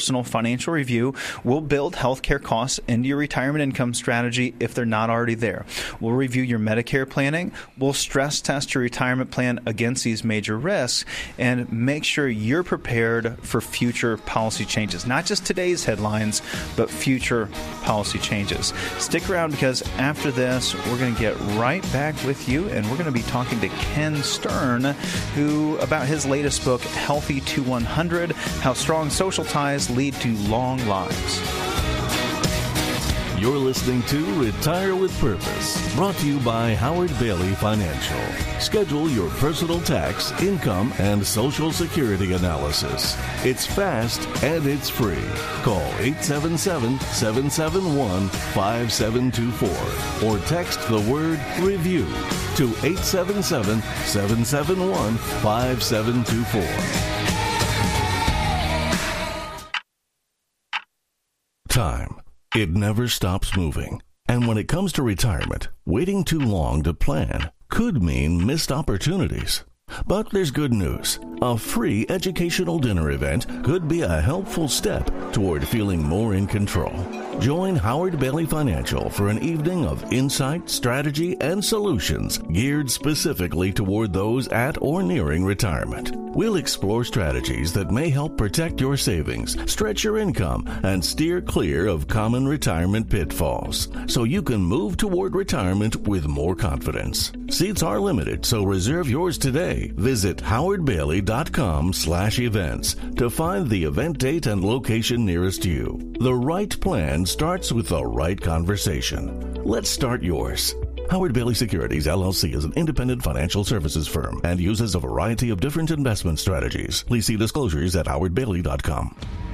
personal financial review. We'll build healthcare costs into your retirement income strategy if they're not already there. We'll review your Medicare planning. We'll stress test your retirement plan against these major risks and make sure you're prepared for future policy changes. Not just today's headlines, but future policy changes. Stick around because after this, we're going to get right back with you, and we're going to be talking to Ken Stern, who about his latest book, Healthy to 100, How Strong Social Ties Lead to Long Lives. You're listening to Retire with Purpose, brought to you by Howard Bailey Financial. Schedule your personal tax, income, and Social Security analysis. It's fast and it's free. Call 877-771-5724 or text the word REVIEW to 877-771-5724. Time. It never stops moving. And when it comes to retirement, waiting too long to plan could mean missed opportunities. But there's good news. A free educational dinner event could be a helpful step toward feeling more in control. Join Howard Bailey Financial for an evening of insight, strategy, and solutions geared specifically toward those at or nearing retirement. We'll explore strategies that may help protect your savings, stretch your income, and steer clear of common retirement pitfalls, so you can move toward retirement with more confidence. Seats are limited, so reserve yours today. Visit howardbailey.com/events to find the event date and location nearest you. The right plan starts with the right conversation. Let's start yours. Howard Bailey Securities, LLC is an independent financial services firm and uses a variety of different investment strategies. Please see disclosures at howardbailey.com.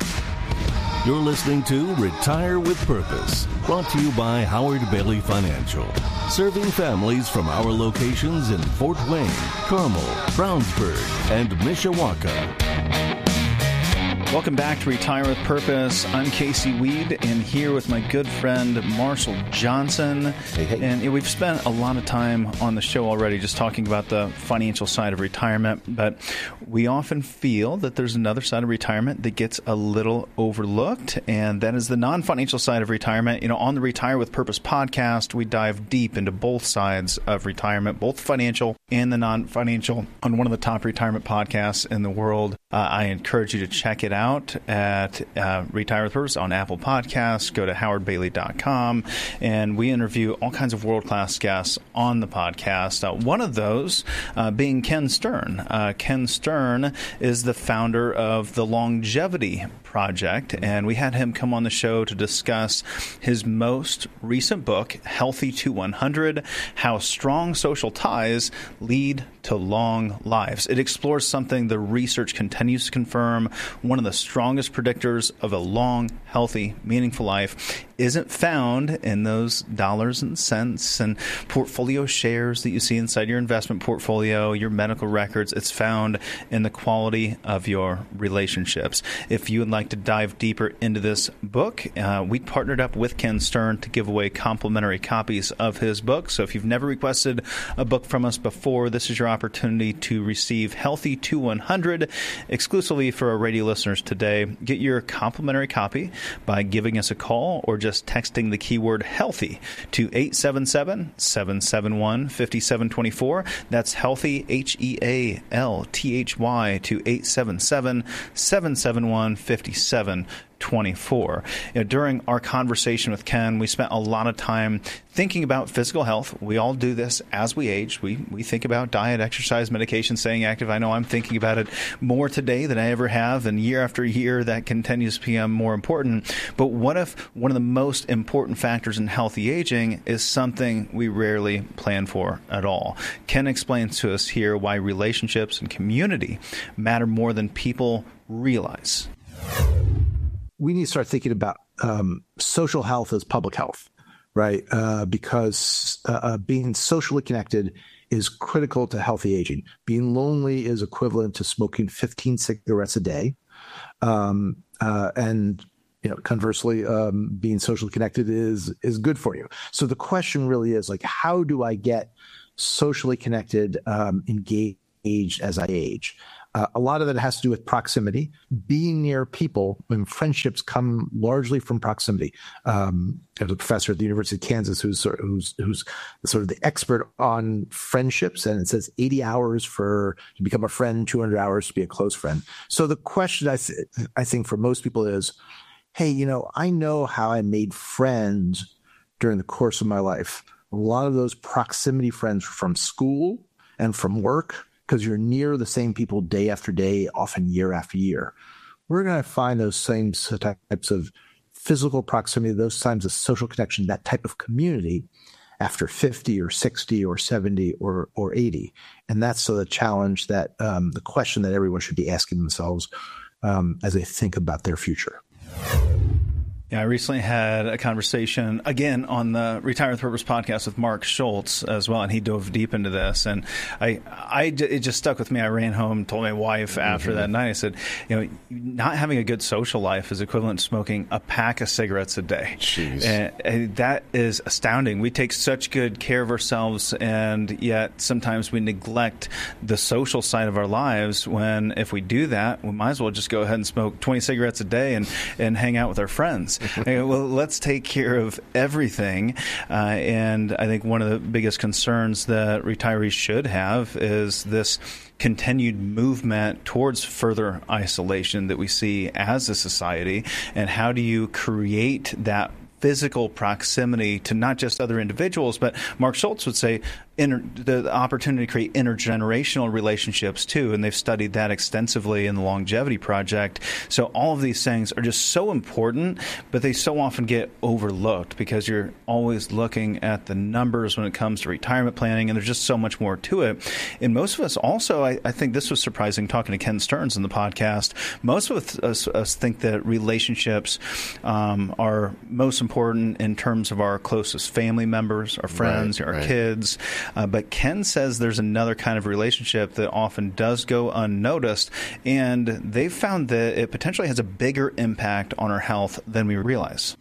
You're listening to Retire with Purpose, brought to you by Howard Bailey Financial, serving families from our locations in Fort Wayne, Carmel, Brownsburg, and Mishawaka. Welcome back to Retire with Purpose. I'm Casey Weed, and here with my good friend Marshall Johnson. Hey. And we've spent a lot of time on the show already just talking about the financial side of retirement, but we often feel that there's another side of retirement that gets a little overlooked, and that is the non-financial side of retirement. You know, on the Retire with Purpose podcast, we dive deep into both sides of retirement, both financial and the non-financial, on one of the top retirement podcasts in the world. I encourage you to check it out at Retire with Purpose on Apple Podcasts. Go to howardbailey.com, and we interview all kinds of world-class guests on the podcast. One of those being Ken Stern. Ken Stern is the founder of the Longevity Project, and we had him come on the show to discuss his most recent book, Healthy to 100, How Strong Social Ties Lead to Long Lives. It explores something the research continues to confirm: one of the strongest predictors of a long, healthy, meaningful life isn't found in those dollars and cents and portfolio shares that you see inside your investment portfolio, your medical records. It's found in the quality of your relationships. If you would like to dive deeper into this book, we partnered up with Ken Stern to give away complimentary copies of his book. So if you've never requested a book from us before, this is your opportunity to receive Healthy to 100 exclusively for our radio listeners today. Get your complimentary copy by giving us a call or just texting the keyword healthy to 877-771-5724. That's healthy, HEALTHY, to 877-771-5724. During our conversation with Ken, we spent a lot of time thinking about physical health. We all do this as we age. We think about diet, exercise, medication, staying active. I know I'm thinking about it more today than I ever have, and year after year that continues to become more important. But what if one of the most important factors in healthy aging is something we rarely plan for at all? Ken explains to us here why relationships and community matter more than people realize. We need to start thinking about social health as public health, right? Because being socially connected is critical to healthy aging. Being lonely is equivalent to smoking 15 cigarettes a day. And conversely, being socially connected is good for you. So the question really is, like, how do I get socially connected, engaged as I age? A lot of it has to do with proximity, being near people. When friendships come largely from proximity. There's a professor at the University of Kansas who's sort of the expert on friendships, and it says 80 hours to become a friend, 200 hours to be a close friend. So the question I think for most people is, hey, I know how I made friends during the course of my life. A lot of those proximity friends from school and from work, because you're near the same people day after day, often year after year. We're going to find those same types of physical proximity, those times of social connection, that type of community after 50 or 60 or 70 or 80. And that's the challenge that the question that everyone should be asking themselves as they think about their future. Yeah, I recently had a conversation again on the Retire with Purpose podcast with Mark Schultz as well, and he dove deep into this. And it just stuck with me. I ran home, told my wife after that night. I said, not having a good social life is equivalent to smoking a pack of cigarettes a day. Jeez, and that is astounding. We take such good care of ourselves, and yet sometimes we neglect the social side of our lives. When if we do that, we might as well just go ahead and smoke 20 cigarettes a day and hang out with our friends. Well, let's take care of everything. And I think one of the biggest concerns that retirees should have is this continued movement towards further isolation that we see as a society. And how do you create that physical proximity to not just other individuals, but Mark Schultz would say the opportunity to create intergenerational relationships too, and they've studied that extensively in the Longevity Project. So all of these things are just so important, but they so often get overlooked because you're always looking at the numbers when it comes to retirement planning, and there's just so much more to it. And most of us also, I think this was surprising talking to Ken Stearns in the podcast, most of us think that relationships are most important in terms of our closest family members, our friends, our kids. But Ken says there's another kind of relationship that often does go unnoticed, and they've found that it potentially has a bigger impact on our health than we realize.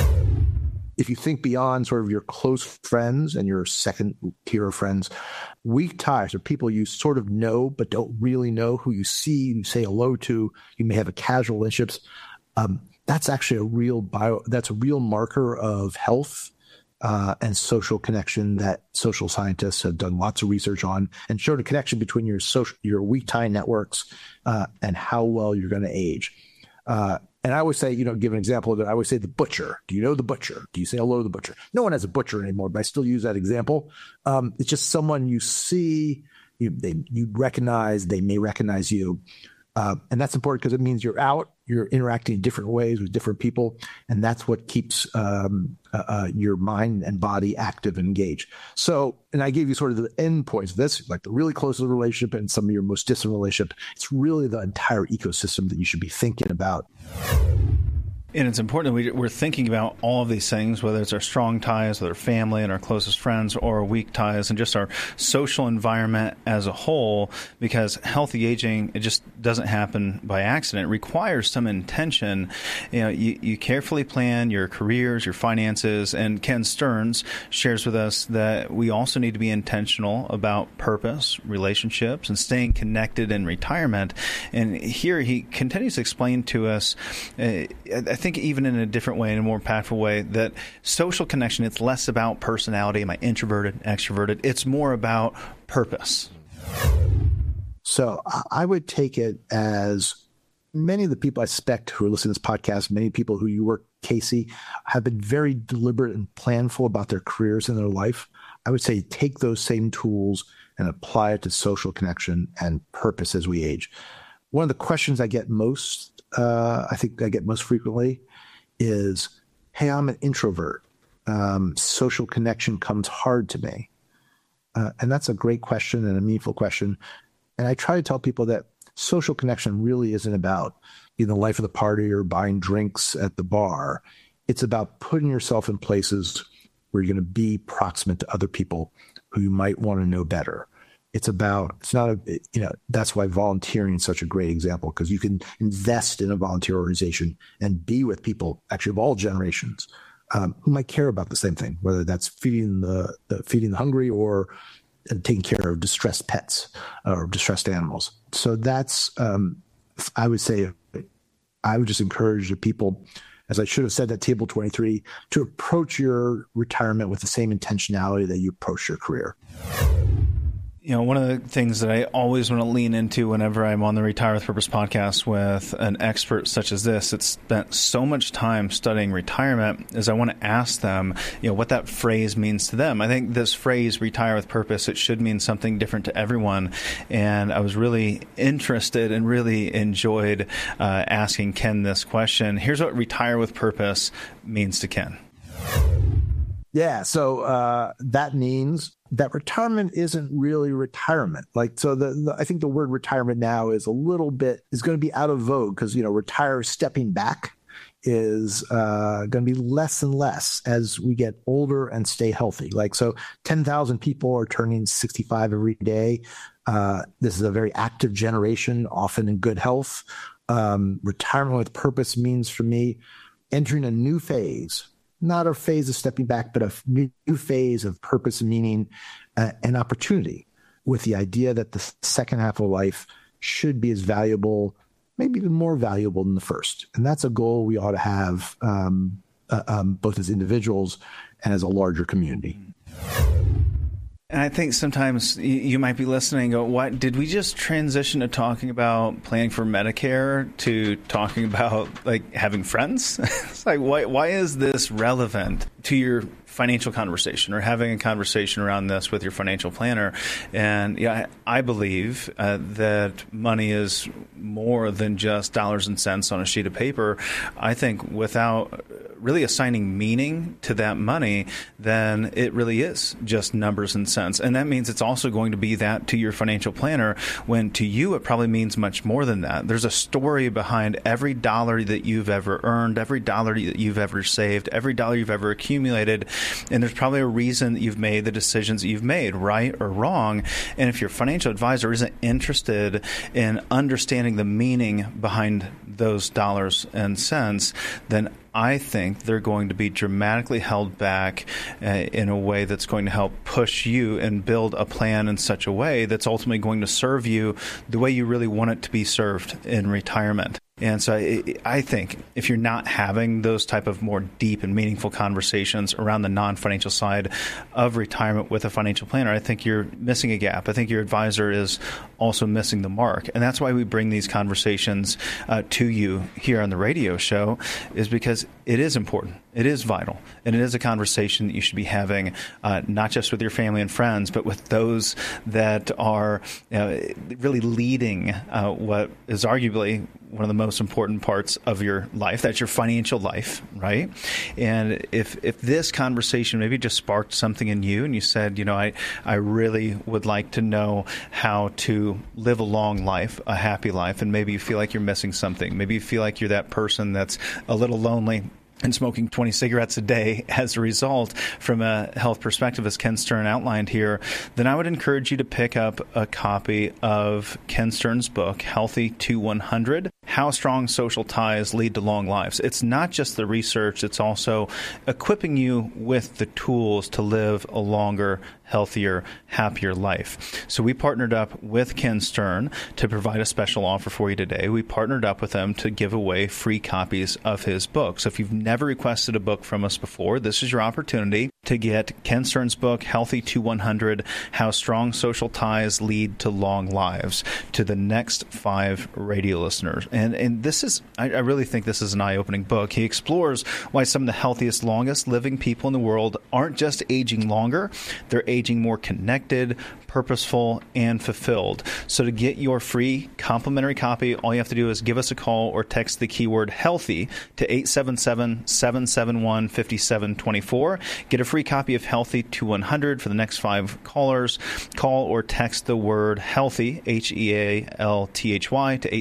If you think beyond sort of your close friends and your second tier of friends, weak ties are people you sort of know but don't really know, who you see, you say hello to, you may have a casual relationships. That's actually a real marker of health and social connection that social scientists have done lots of research on, and showed a connection between your weak tie networks and how well you're going to age. And I always say, give an example of it. I always say the butcher. Do you know the butcher? Do you say hello to the butcher? No one has a butcher anymore, but I still use that example. It's just someone you see, you recognize, they may recognize you. And that's important because it means you're out, you're interacting in different ways with different people, and that's what keeps your mind and body active and engaged. So, and I gave you sort of the end points of this, like the really closest relationship and some of your most distant relationship. It's really the entire ecosystem that you should be thinking about. And it's important that we're thinking about all of these things, whether it's our strong ties with our family and our closest friends, or our weak ties and just our social environment as a whole, because healthy aging, it just doesn't happen by accident. It requires some intention. You carefully plan your careers, your finances, and Ken Stearns shares with us that we also need to be intentional about purpose, relationships, and staying connected in retirement. And here he continues to explain to us, I think even in a different way, in a more impactful way, that social connection, it's less about personality. Am I introverted, extroverted? It's more about purpose. So I would take it as many of the people I suspect who are listening to this podcast, many people who you work, Casey, have been very deliberate and planful about their careers and their life. I would say take those same tools and apply it to social connection and purpose as we age. One of the questions I get most, I think I get most frequently is, hey, I'm an introvert. Social connection comes hard to me. And that's a great question and a meaningful question. And I try to tell people that social connection really isn't about being the life of the party or buying drinks at the bar. It's about putting yourself in places where you're going to be proximate to other people who you might want to know better. It's not that's why volunteering is such a great example, because you can invest in a volunteer organization and be with people actually of all generations who might care about the same thing, whether that's feeding the hungry or taking care of distressed pets or distressed animals. So that's, I would say, I would just encourage the people, as I should have said at Table 23, to approach your retirement with the same intentionality that you approach your career. You know, one of the things that I always want to lean into whenever I'm on the Retire with Purpose podcast with an expert such as this, that's spent so much time studying retirement, is I want to ask them, you know, what that phrase means to them. I think this phrase, retire with purpose, it should mean something different to everyone. And I was really interested and really enjoyed asking Ken this question. Here's what retire with purpose means to Ken. Yeah, so that means that retirement isn't really retirement. Like, so I think the word retirement now is going to be out of vogue because, retire, stepping back is going to be less and less as we get older and stay healthy. Like, so 10,000 people are turning 65 every day. This is a very active generation, often in good health. Retirement with purpose means for me entering a new phase. Not a phase of stepping back, but a new phase of purpose and meaning and opportunity, with the idea that the second half of life should be as valuable, maybe even more valuable than the first. And that's a goal we ought to have both as individuals and as a larger community. And I think sometimes you might be listening and go, what, did we just transition to talking about planning for Medicare to talking about like having friends? It's like, why is this relevant to your financial conversation or having a conversation around this with your financial planner? And yeah, I believe that money is more than just dollars and cents on a sheet of paper. I think without really assigning meaning to that money, then it really is just numbers and cents. And that means it's also going to be that to your financial planner, when to you it probably means much more than that. There's a story behind every dollar that you've ever earned, every dollar that you've ever saved, every dollar you've ever accumulated. And there's probably a reason that you've made the decisions that you've made, right or wrong. And if your financial advisor isn't interested in understanding the meaning behind those dollars and cents, then I think they're going to be dramatically held back in a way that's going to help push you and build a plan in such a way that's ultimately going to serve you the way you really want it to be served in retirement. And so I think if you're not having those type of more deep and meaningful conversations around the non-financial side of retirement with a financial planner, I think you're missing a gap. I think your advisor is also missing the mark. And that's why we bring these conversations to you here on the radio show, is because it is important. It is vital. And it is a conversation that you should be having, not just with your family and friends, but with those that are really leading what is arguably one of the most important parts of your life. That's your financial life, right? And if this conversation maybe just sparked something in you and you said, I really would like to know how to live a long life, a happy life, and maybe you feel like you're missing something. Maybe you feel like you're that person that's a little lonely and smoking 20 cigarettes a day as a result from a health perspective, as Ken Stern outlined here, then I would encourage you to pick up a copy of Ken Stern's book, Healthy to 100, How Strong Social Ties Lead to Long Lives. It's not just the research, it's also equipping you with the tools to live a longer, healthier, happier life. So we partnered up with Ken Stern to provide a special offer for you today. We partnered up with him to give away free copies of his book. So if you've never requested a book from us before, this is your opportunity to get Ken Stern's book, Healthy to 100, How Strong Social Ties Lead to Long Lives, to the next 5 radio listeners. And this is, I really think this is an eye-opening book. He explores why some of the healthiest, longest living people in the world aren't just aging longer, they're aging more connected, purposeful, and fulfilled. So to get your free complimentary copy, all you have to do is give us a call or text the keyword HEALTHY to 877-771-5724. Get a free copy of Healthy to 100 for the next 5 callers. Call or text the word HEALTHY, HEALTHY, to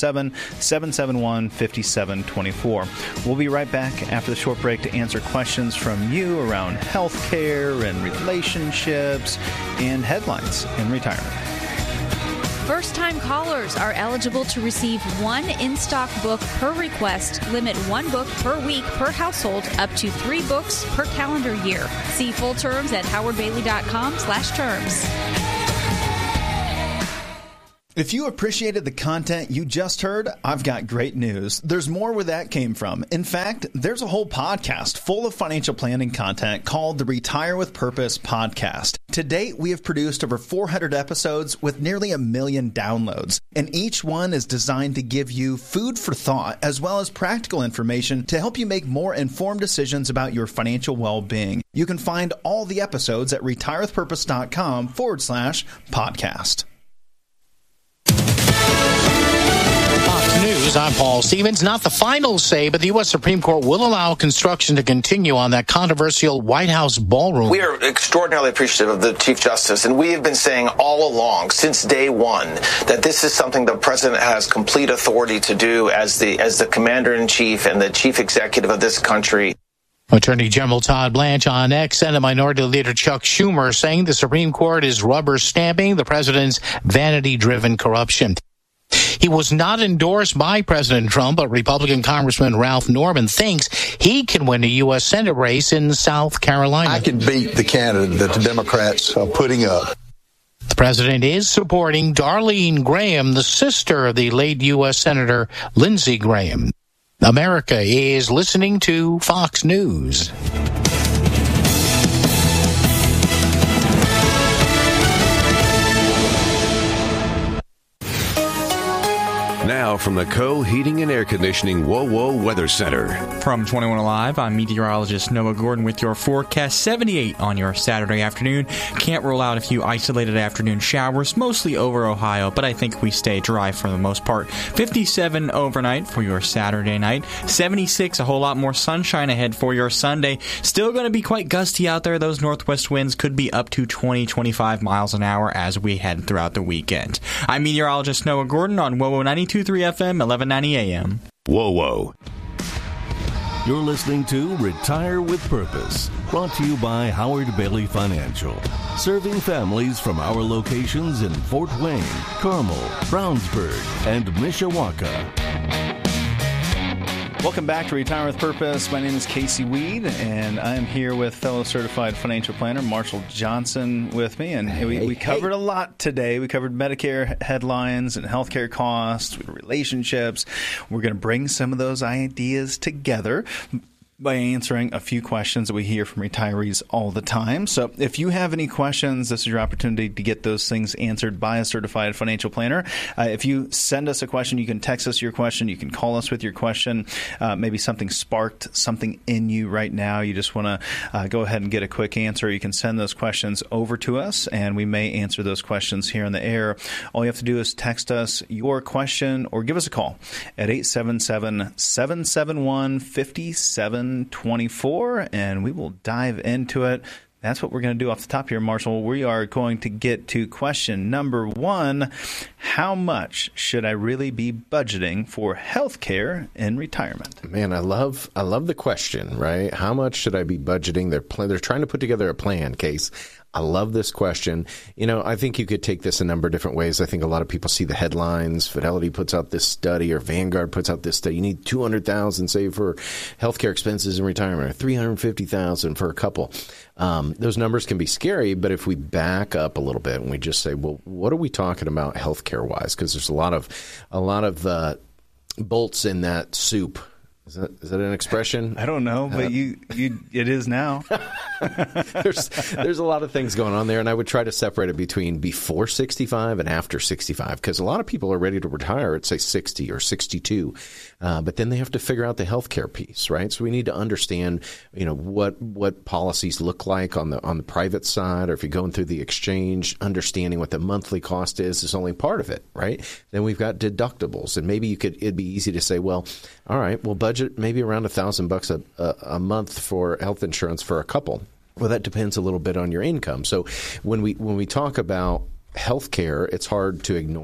877-771-5724. We'll be right back after the short break to answer questions from you around healthcare and relationships and headlines in retirement. First-time callers are eligible to receive one in-stock book per request. Limit one book per week per household, up to 3 books per calendar year. See full terms at howardbailey.com/terms. If you appreciated the content you just heard, I've got great news. There's more where that came from. In fact, there's a whole podcast full of financial planning content called the Retire with Purpose podcast. To date, we have produced over 400 episodes with nearly 1 million downloads, and each one is designed to give you food for thought as well as practical information to help you make more informed decisions about your financial well-being. You can find all the episodes at retirewithpurpose.com/podcast. Fox News, I'm Paul Stevens. Not the final say, but the U.S. Supreme Court will allow construction to continue on that controversial White House ballroom. We are extraordinarily appreciative of the Chief Justice, and we have been saying all along, since day one, that this is something the President has complete authority to do as the Commander-in-Chief and the Chief Executive of this country. Attorney General Todd Blanche on X, Senate Minority Leader Chuck Schumer saying the Supreme Court is rubber stamping the president's vanity-driven corruption. He was not endorsed by President Trump, but Republican Congressman Ralph Norman thinks he can win a U.S. Senate race in South Carolina. I can beat the candidate that the Democrats are putting up. The president is supporting Darlene Graham, the sister of the late U.S. Senator Lindsey Graham. America is listening to Fox News. Now from the Co-Heating and Air Conditioning WOWO Weather Center. From 21 Alive, I'm meteorologist Noah Gordon with your forecast. 78 on your Saturday afternoon. Can't rule out a few isolated afternoon showers, mostly over Ohio, but I think we stay dry for the most part. 57 overnight for your Saturday night. 76, a whole lot more sunshine ahead for your Sunday. Still going to be quite gusty out there. Those northwest winds could be up to 20-25 miles an hour as we head throughout the weekend. I'm meteorologist Noah Gordon on WOWO 92.3 FM, 1190 AM. WOWO. You're listening to Retire with Purpose, brought to you by Howard Bailey Financial, serving families from our locations in Fort Wayne, Carmel, Brownsburg, and Mishawaka. Welcome back to Retire with Purpose. My name is Casey Weed, and I'm here with fellow certified financial planner Marshall Johnson with me. And we covered a lot today. We covered Medicare headlines and healthcare costs, relationships. We're going to bring some of those ideas together by answering a few questions that we hear from retirees all the time. So if you have any questions, this is your opportunity to get those things answered by a certified financial planner. If you send us a question, you can text us your question. You can call us with your question. Maybe something sparked something in you right now. You just want to go ahead and get a quick answer. You can send those questions over to us, and we may answer those questions here on the air. All you have to do is text us your question or give us a call at 877-771-5724, and we will dive into it. That's what we're going to do off the top here, Marshall. We are going to get to question number 1. How much should I really be budgeting for health care in retirement? Man, I love the question, right? How much should I be budgeting? They're trying to put together a plan, Case. I love this question. You know, I think you could take this a number of different ways. I think a lot of people see the headlines. Fidelity puts out this study, or Vanguard puts out this study. You need $200,000, say, for healthcare expenses in retirement, or $350,000 for a couple. Those numbers can be scary, but if we back up a little bit and we just say, well, what are we talking about healthcare-wise? Because there's a lot of bolts in that soup. Is that an expression? I don't know, but it is now. There's a lot of things going on there, and I would try to separate it between before 65 and after 65, because a lot of people are ready to retire at, say, 60 or 62, but then they have to figure out the healthcare piece, right? So we need to understand, what policies look like on the private side, or if you're going through the exchange, understanding what the monthly cost is only part of it, right? Then we've got deductibles, and maybe it'd be easy to say, well, all right, we'll budget maybe around $1,000 a month for health insurance for a couple. Well, that depends a little bit on your income. So when we talk about healthcare, it's hard to ignore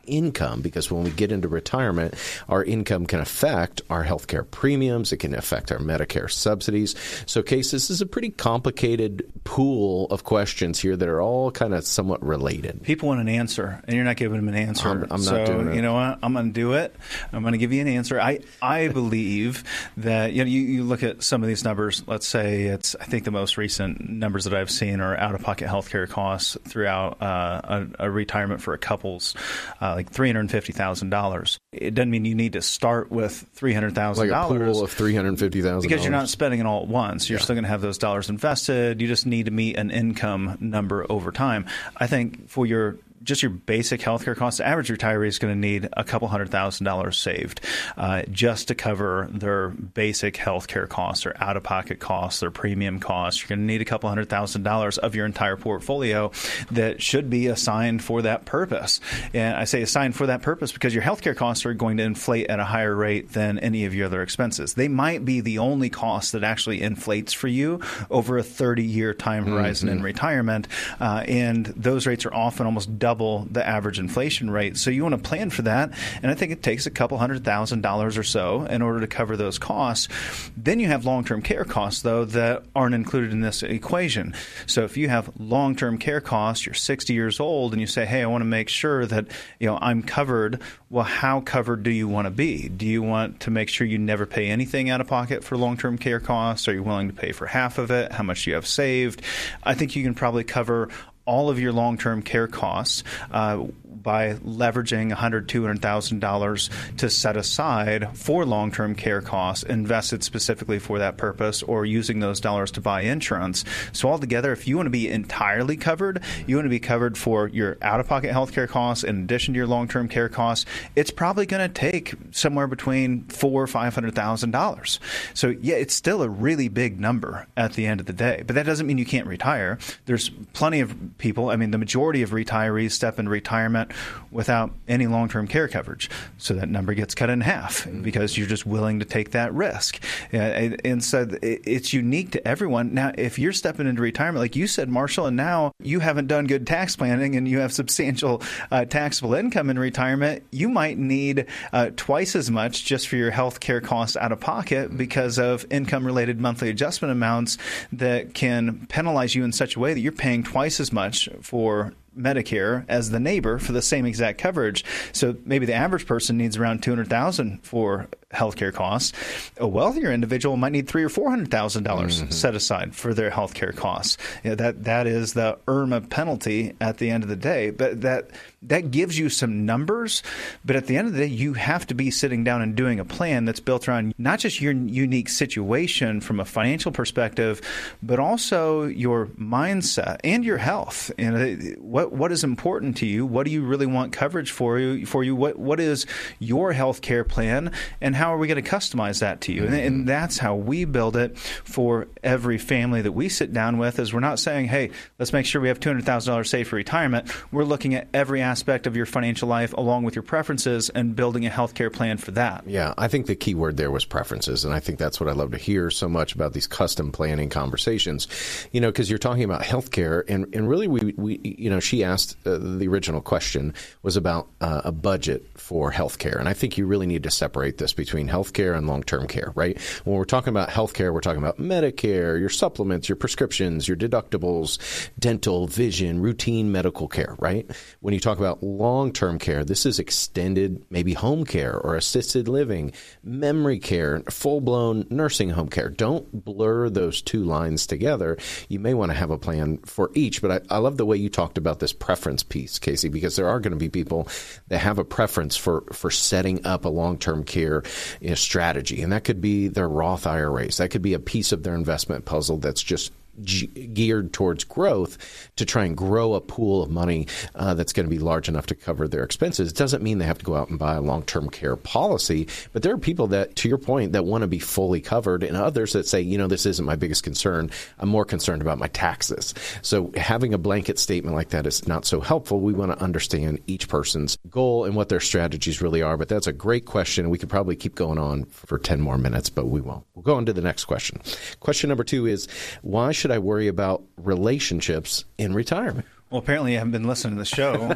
income, because when we get into retirement, our income can affect our healthcare premiums. It can affect our Medicare subsidies. So, Case, this is a pretty complicated pool of questions here that are all kind of somewhat related. People want an answer, and you're not giving them an answer. I'm not doing it. You know what? I'm going to do it. I'm going to give you an answer. I believe that you look at some of these numbers. Let's say I think the most recent numbers that I've seen are out-of-pocket healthcare costs throughout a retirement for a couple's like $350,000. It doesn't mean you need to start with $300,000. Like a pool of $350,000. Because you're not spending it all at once. You're still going to have those dollars invested. You just need to meet an income number over time. I think for your basic healthcare costs, the average retiree is going to need a couple $100,000 saved just to cover their basic healthcare costs, their out-of-pocket costs, their premium costs. You're going to need a couple $100,000 of your entire portfolio that should be assigned for that purpose. And I say assigned for that purpose because your healthcare costs are going to inflate at a higher rate than any of your other expenses. They might be the only cost that actually inflates for you over a 30-year time horizon in retirement, and those rates are often almost double the average inflation rate. So you want to plan for that, and I think it takes a couple $100,000 or so in order to cover those costs. Then you have long-term care costs, though, that aren't included in this equation. So if you have long-term care costs, you're 60 years old, and you say, hey, I want to make sure that I'm covered. Well, how covered do you want to be? Do you want to make sure you never pay anything out of pocket for long-term care costs? Are you willing to pay for half of it? How much do you have saved? I think you can probably cover all of your long-term care costs by leveraging $100,000, $200,000 to set aside for long-term care costs, invested specifically for that purpose, or using those dollars to buy insurance. So altogether, if you want to be entirely covered, you want to be covered for your out-of-pocket health care costs in addition to your long-term care costs, it's probably going to take somewhere between $400,000 or $500,000. So yeah, it's still a really big number at the end of the day. But that doesn't mean you can't retire. There's plenty of people, the majority of retirees step into retirement without any long-term care coverage. So that number gets cut in half because you're just willing to take that risk. And so it's unique to everyone. Now, if you're stepping into retirement, like you said, Marshall, and now you haven't done good tax planning and you have substantial taxable income in retirement, you might need twice as much just for your health care costs out of pocket because of income-related monthly adjustment amounts that can penalize you in such a way that you're paying twice as much for Medicare as the neighbor for the same exact coverage. So maybe the average person needs around $200,000 for healthcare costs. A wealthier individual might need $300,000 or $400,000 set aside for their healthcare costs. That is the IRMAA penalty at the end of the day. But that gives you some numbers. But at the end of the day, you have to be sitting down and doing a plan that's built around not just your unique situation from a financial perspective, but also your mindset and your health. And what is important to you? What do you really want coverage for you? What is your health care plan? And how are we going to customize that to you? And that's how we build it for every family that we sit down with. Is we're not saying, hey, let's make sure we have $200,000 saved for retirement. We're looking at every aspect of your financial life along with your preferences and building a healthcare plan for that. Yeah, I think the key word there was preferences, and I think that's what I love to hear so much about these custom planning conversations. Because you're talking about healthcare, and really we she asked the original question was about a budget for healthcare, and I think you really need to separate this between healthcare and long-term care, right? When we're talking about healthcare, we're talking about Medicare, your supplements, your prescriptions, your deductibles, dental, vision, routine medical care, right? When you talk about long-term care, this is extended maybe home care or assisted living, memory care, full-blown nursing home care. Don't blur those two lines together. You may want to have a plan for each, but I love the way you talked about this preference piece, Casey, because there are going to be people that have a preference for setting up a long-term care strategy, and that could be their Roth IRAs. That could be a piece of their investment puzzle that's just geared towards growth to try and grow a pool of money that's going to be large enough to cover their expenses. It doesn't mean they have to go out and buy a long-term care policy, but there are people that, to your point, that want to be fully covered, and others that say, this isn't my biggest concern. I'm more concerned about my taxes. So having a blanket statement like that is not so helpful. We want to understand each person's goal and what their strategies really are, but that's a great question. We could probably keep going on for 10 more minutes, but we won't. We'll go on to the next question. Question number 2 is, why should I worry about relationships in retirement? Well, apparently you haven't been listening to the show.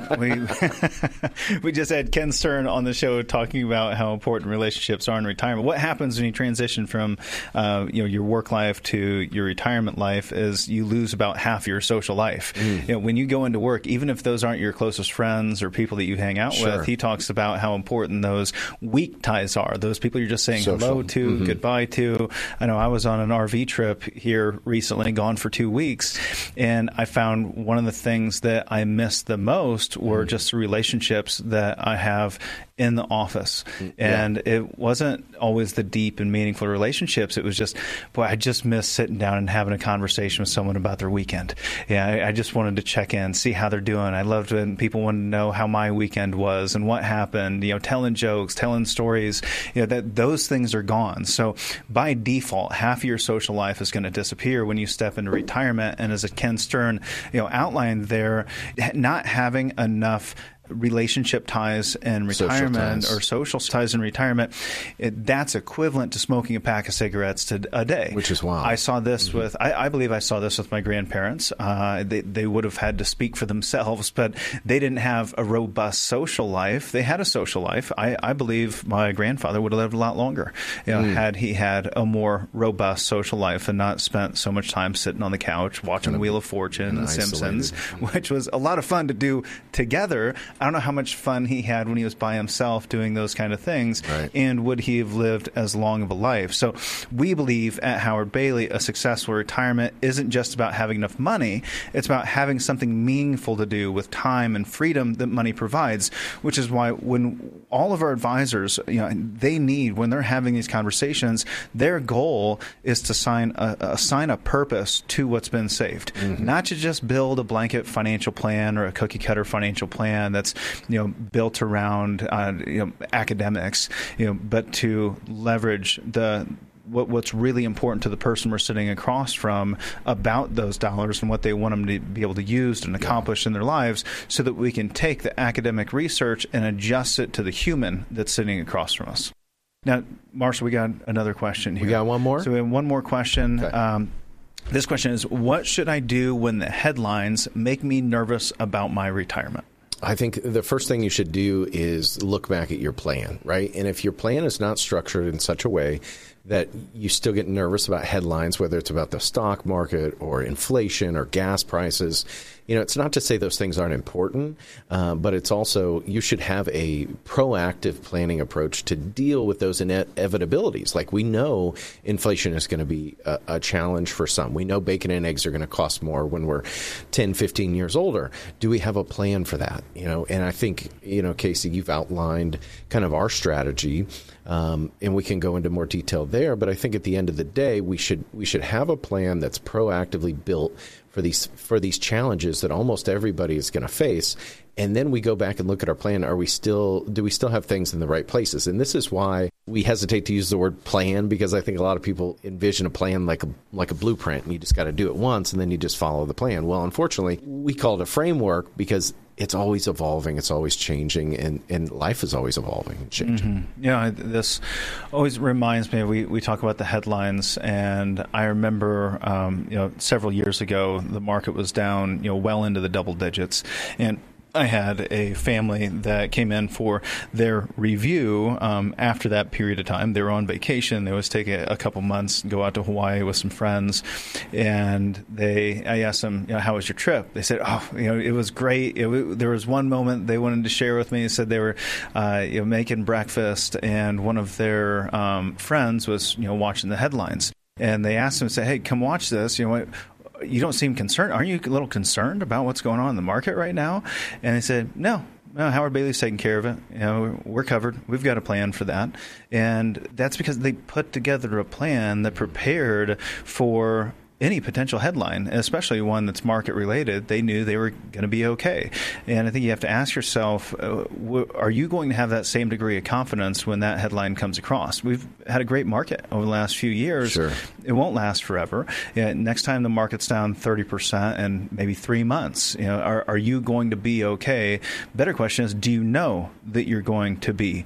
We just had Ken Stern on the show talking about how important relationships are in retirement. What happens when you transition from your work life to your retirement life is you lose about half your social life. When you go into work, even if those aren't your closest friends or people that you hang out with, he talks about how important those weak ties are. Those people you're just saying hello to, goodbye to. I know I was on an RV trip here recently, gone for 2 weeks, and I found one of the things that I missed the most were just the relationships that I have in the office. And it wasn't always the deep and meaningful relationships. It was just, boy, I just missed sitting down and having a conversation with someone about their weekend. I just wanted to check in, see how they're doing. I loved when people wanted to know how my weekend was and what happened, telling jokes, telling stories, that those things are gone. So by default, half of your social life is going to disappear when you step into retirement. And as Ken Stern, outlined there, not having enough relationship ties in retirement or social ties in retirement, that's equivalent to smoking a pack of cigarettes a day. Which is wild. I saw this with, I believe I saw this with my grandparents. They would have had to speak for themselves, but they didn't have a robust social life. They had a social life. I believe my grandfather would have lived a lot longer had he had a more robust social life and not spent so much time sitting on the couch watching Wheel of Fortune and Simpsons, which was a lot of fun to do together. I don't know how much fun he had when he was by himself doing those kind of things, and would he have lived as long of a life? So we believe at Howard Bailey a successful retirement isn't just about having enough money. It's about having something meaningful to do with time and freedom that money provides, which is why when all of our advisors, they need, when they're having these conversations, their goal is to assign a purpose to what's been saved, not to just build a blanket financial plan or a cookie cutter financial plan that's built around academics, but to leverage what's really important to the person we're sitting across from about those dollars and what they want them to be able to use and accomplish in their lives, so that we can take the academic research and adjust it to the human that's sitting across from us. Now, Marshall, we got another question here. We got one more? So we have one more question. Okay. This question is, what should I do when the headlines make me nervous about my retirement? I think the first thing you should do is look back at your plan, right? And if your plan is not structured in such a way that you still get nervous about headlines, whether it's about the stock market or inflation or gas prices, it's not to say those things aren't important, but it's also you should have a proactive planning approach to deal with those inevitabilities. Like, we know inflation is going to be a challenge for some. We know bacon and eggs are going to cost more when we're 10, 15 years older. Do we have a plan for that? And I think, Casey, you've outlined kind of our strategy, and we can go into more detail there. But I think at the end of the day, we should have a plan that's proactively built for these challenges that almost everybody is going to face. And then we go back and look at our plan. Do we still have things in the right places? And this is why we hesitate to use the word plan, because I think a lot of people envision a plan like a blueprint, and you just got to do it once and then you just follow the plan. Well, unfortunately, we call it a framework because it's always evolving, it's always changing, and life is always evolving and changing. This always reminds me, we talk about the headlines, and I remember several years ago the market was down well into the double digits, and I had a family that came in for their review after that period of time. They were on vacation. They always take a couple months and go out to Hawaii with some friends. And I asked them, how was your trip? They said, it was great. There was one moment they wanted to share with me. They said they were making breakfast, and one of their friends was watching the headlines. And they asked him, say, hey, come watch this. You don't seem concerned. Aren't you a little concerned about what's going on in the market right now? And they said, no, Howard Bailey's taking care of it. We're covered. We've got a plan for that. And that's because they put together a plan that prepared for any potential headline, especially one that's market related. They knew they were going to be okay. And I think you have to ask yourself, are you going to have that same degree of confidence when that headline comes across? We've had a great market over the last few years. Sure. It won't last forever. Next time the market's down 30% in maybe 3 months, are you going to be okay? Better question is, do you know that you're going to be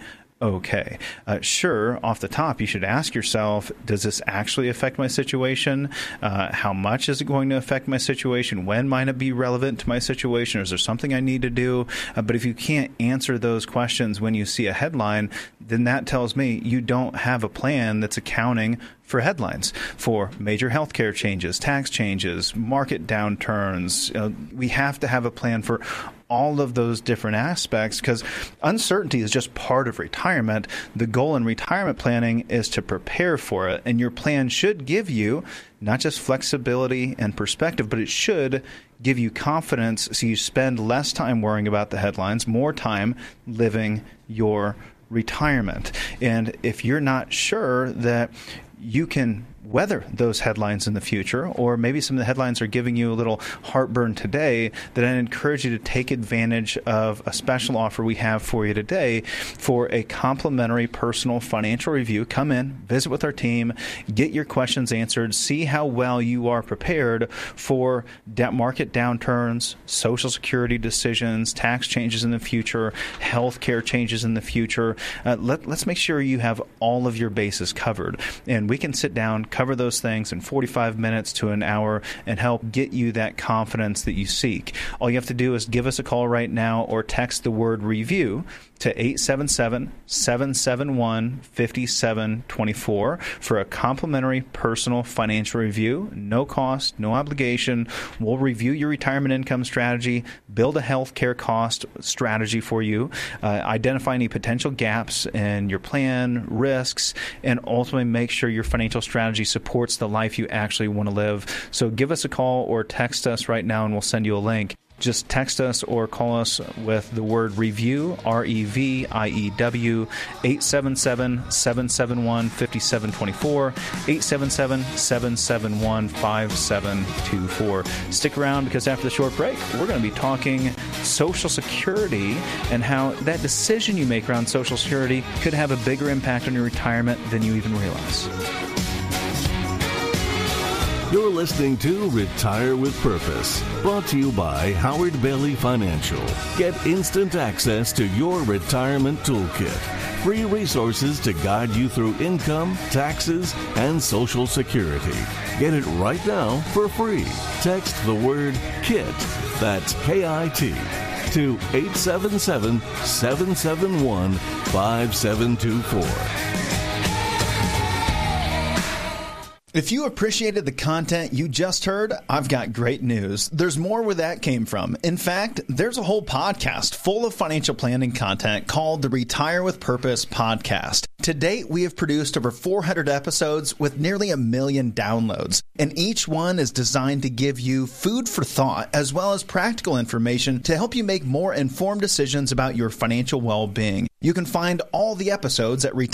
okay. Sure, off the top, you should ask yourself, does this actually affect my situation? How much is it going to affect my situation? When might it be relevant to my situation? Or is there something I need to do? But if you can't answer those questions when you see a headline, then that tells me you don't have a plan that's accounting for headlines, for major healthcare changes, tax changes, market downturns. We have to have a plan for all of those different aspects, because uncertainty is just part of retirement. The goal in retirement planning is to prepare for it, and your plan should give you not just flexibility and perspective, but it should give you confidence so you spend less time worrying about the headlines, more time living your retirement. And if you're not sure that you can weather those headlines in the future, or maybe some of the headlines are giving you a little heartburn today, then I encourage you to take advantage of a special offer we have for you today for a complimentary personal financial review. Come in, visit with our team, get your questions answered, see how well you are prepared for debt market downturns, Social Security decisions, tax changes in the future, healthcare changes in the future. Let's make sure you have all of your bases covered, and we can sit down, cover those things in 45 minutes to an hour and help get you that confidence that you seek. All you have to do is give us a call right now or text the word review to 877-771-5724 for a complimentary personal financial review. No cost, no obligation. We'll review your retirement income strategy, build a healthcare cost strategy for you, identify any potential gaps in your plan, risks, and ultimately make sure your financial strategy supports the life you actually want to live. So give us a call or text us right now and we'll send you a link. Just text us or call us with the word REVIEW, REVIEW, 877-771-5724, 877-771-5724. Stick around, because after the short break, we're going to be talking Social Security and how that decision you make around Social Security could have a bigger impact on your retirement than you even realize. You're listening to Retire with Purpose, brought to you by Howard Bailey Financial. Get instant access to your retirement toolkit. Free resources to guide you through income, taxes, and Social Security. Get it right now for free. Text the word KIT, that's K-I-T, to 877-771-5724. If you appreciated the content you just heard, I've got great news. There's more where that came from. In fact, there's a whole podcast full of financial planning content called the Retire with Purpose podcast. To date, we have produced over 400 episodes with nearly 1 million downloads, and each one is designed to give you food for thought as well as practical information to help you make more informed decisions about your financial well-being. You can find all the episodes at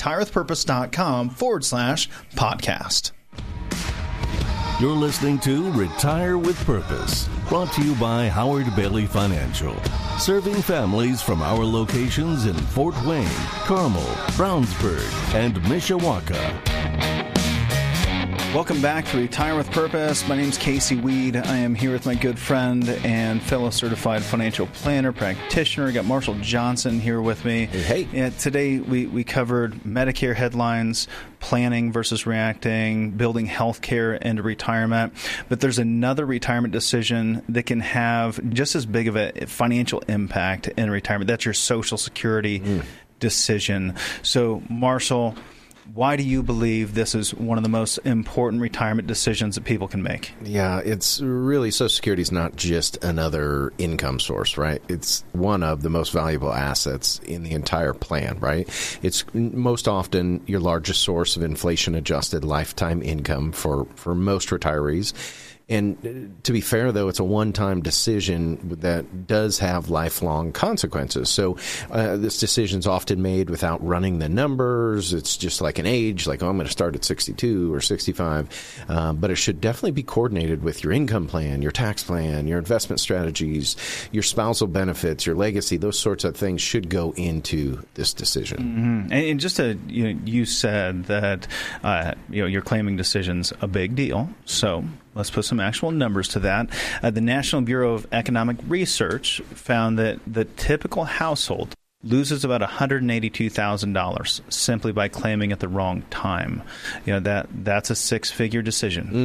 retirewithpurpose.com/podcast. You're listening to Retire with Purpose, brought to you by Howard Bailey Financial, serving families from our locations in Fort Wayne, Carmel, Brownsburg, and Mishawaka. Welcome back to Retire with Purpose. My name is Casey Weed. I am here with my good friend and fellow certified financial planner, practitioner. I got Marshall Johnson here with me. Hey. Yeah, today we covered Medicare headlines, planning versus reacting, building healthcare into retirement. But there's another retirement decision that can have just as big of a financial impact in retirement. That's your Social Security decision. So, Marshall, why do you believe this is one of the most important retirement decisions that people can make? Yeah, it's really, Social Security is not just another income source, right? It's one of the most valuable assets in the entire plan, right? It's most often your largest source of inflation-adjusted lifetime income for most retirees. And to be fair, though, it's a one-time decision that does have lifelong consequences. So this decision's often made without running the numbers. It's just like an age, like, I'm going to start at 62 or 65. But it should definitely be coordinated with your income plan, your tax plan, your investment strategies, your spousal benefits, your legacy. Those sorts of things should go into this decision. Mm-hmm. And just you said that your claiming decision's a big deal. So let's put some actual numbers to that. The National Bureau of Economic Research found that the typical household loses about $182,000 simply by claiming at the wrong time. That's a six-figure decision,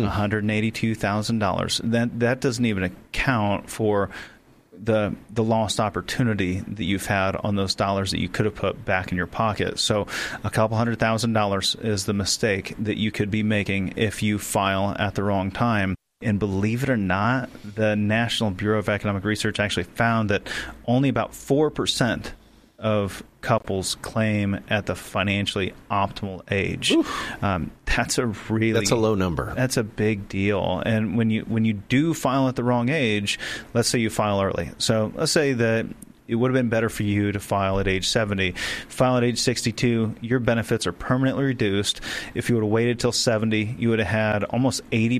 $182,000. That doesn't even account for the lost opportunity that you've had on those dollars that you could have put back in your pocket. So a couple $100,000 is the mistake that you could be making if you file at the wrong time. And believe it or not, the National Bureau of Economic Research actually found that only about 4% of couples claim at the financially optimal age. That's a low number. That's a big deal. And when you do file at the wrong age, let's say you file early. So let's say that it would have been better for you to file at age 70. File at age 62, your benefits are permanently reduced. If you would have waited till 70, you would have had almost